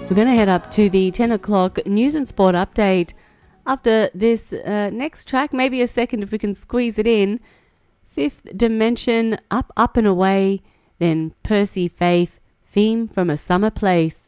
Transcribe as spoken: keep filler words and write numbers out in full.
We're going to head up to the ten o'clock news and sport update. After this uh, next track, maybe a second if we can squeeze it in. Fifth Dimension, Up, Up and Away. Then Percy Faith, Theme from a Summer Place.